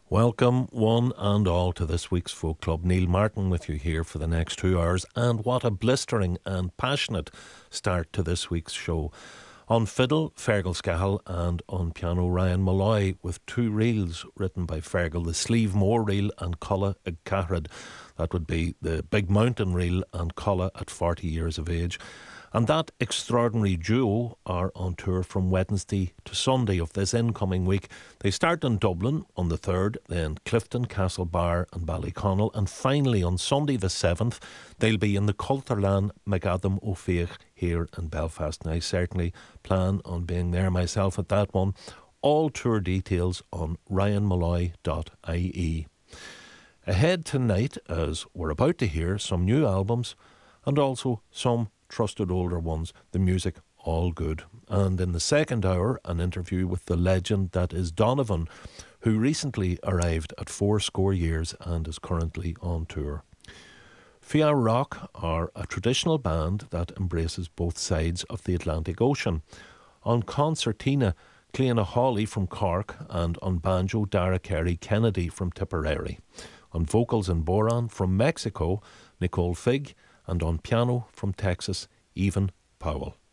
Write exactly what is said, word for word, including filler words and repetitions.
Welcome one and all to this week's Folk Club. Neil Martin with you here for the next two hours, and what a blistering and passionate start to this week's show. On fiddle, Fergal Scahill, and on piano, Ryan Malloy, with two reels written by Fergal, the Sleeve Moor reel and Culla Ag Cahrad. That would be the Big Mountain reel and Culla at forty years of age. And that extraordinary duo are on tour from Wednesday to Sunday of this incoming week. They start in Dublin on the third, then Clifton, Castlebar and Ballyconnell, and finally on Sunday the seventh they'll be in the Culterlan Megadam O'Feich here in Belfast. And I certainly plan on being there myself at that one. All tour details on ryan malloy dot I E. Ahead tonight, as we're about to hear some new albums and also some trusted older ones, the music all good. And in the second hour, an interview with the legend that is Donovan, who recently arrived at four score years and is currently on tour. Fia Rock are a traditional band that embraces both sides of the Atlantic Ocean. On concertina, Cleana Hawley from Cork, and on banjo, Dara Carey Kennedy from Tipperary. On vocals and boron from Mexico, Nicole Fig, and on piano from Texas, Evan Powell.